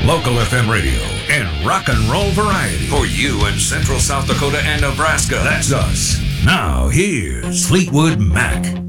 Local FM radio and rock and roll variety. For you in Central South Dakota and Nebraska. That's us. Now, here's Fleetwood Mac.